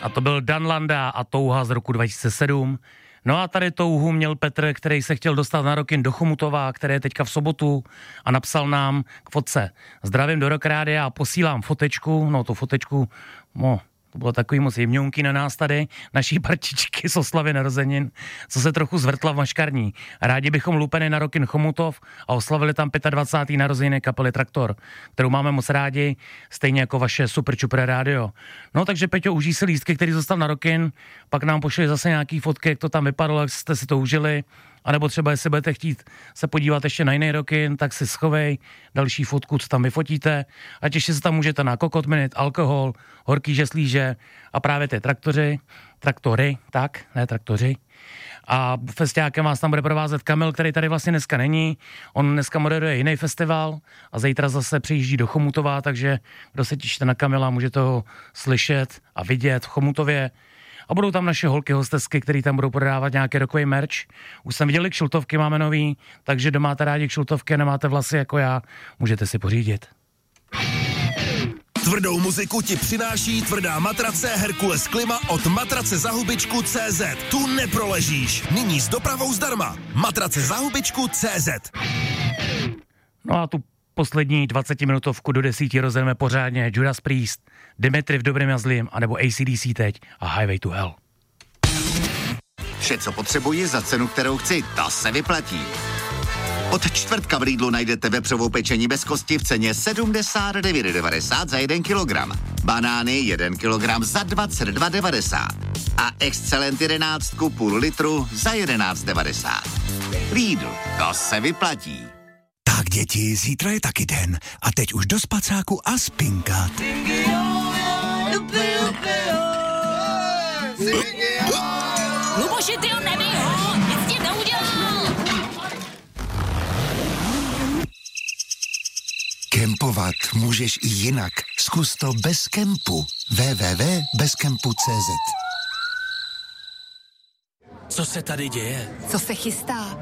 A to byl Dan Landa a Touha z roku 2007. No a tady touhu měl Petr, který se chtěl dostat na Rockin do Chomutova, který je teďka v sobotu a napsal nám k fotce. Zdravím do Rock Rádia a posílám fotečku, no tu fotečku, to bylo takový moc jemňounky na nás tady, naší partičky z oslavy narozenin, co se trochu zvrtla v maškarní. Rádi bychom lupeny na Rockin Chomutov a oslavili tam 25. narozeniny kapely Traktor, kterou máme moc rádi, stejně jako vaše Super Čupre rádio. No takže Peťo, užij si lístky, který zostal na Rockin, pak nám pošli zase nějaký fotky, jak to tam vypadalo, jak jste si to užili, anebo třeba, jestli budete chtít se podívat ještě na jiný Rockin, tak si schovej další fotku, co tam vyfotíte. A ještě se tam můžete na Kokot Minute, alkohol, horký žeslíže a právě ty traktory. A festiákem vás tam bude provázet Kamil, který tady vlastně dneska není. On dneska moderuje jiný festival a zítra zase přijíždí do Chomutova, takže kdo se těšíte na Kamila, můžete ho slyšet a vidět v Chomutově. A budou tam naše holky hostesky, který tam budou prodávat nějaký rokový merch. Už jsem viděl, kšiltovky máme nový, takže kdo máte rádi kšiltovky a nemáte vlasy jako já, můžete si pořídit. Tvrdou muziku ti přináší tvrdá matrace Herkules Klima od matracezahubičku.cz. Tu neproležíš. Nyní s dopravou zdarma. Matracezahubičku.cz. No a tu poslední 20-minutovku do 10 rozjedeme pořádně Judas Priest, Dimitri v dobrém a zlým, anebo AC/DC teď a Highway to Hell. Vše, co potřebuji za cenu, kterou chci, to se vyplatí. Od čtvrtka v Lidlu najdete vepřovou pečení bez kosti v ceně 79,90 za 1 kilogram. Banány 1 kilogram za 22,90. A Excellent 11 půl litru za 11,90. Lidl, to se vyplatí. Tak děti, zítra je taky den. A teď už do spacáku a spinkat. Luboši, tyjo, nebij ho! Nic tím neudělal! Kempovat můžeš i jinak. Zkus to bez kempu. www.bezkempu.cz. Co se tady děje? Co se chystá?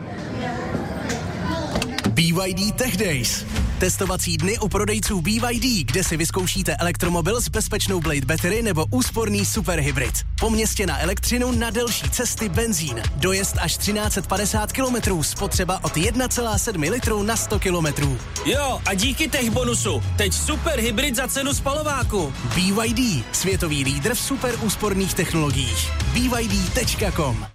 BYD Tech Days. Testovací dny u prodejců BYD, kde si vyzkoušíte elektromobil s bezpečnou Blade Battery nebo úsporný superhybrid. Po městě na elektřinu, na delší cesty benzín. Dojezd až 1350 km, spotřeba od 1,7 litru na 100 km. Jo, a díky Tech bonusu. Teď superhybrid za cenu spalováku. BYD, světový lídr v super úsporných technologiích. BYD.com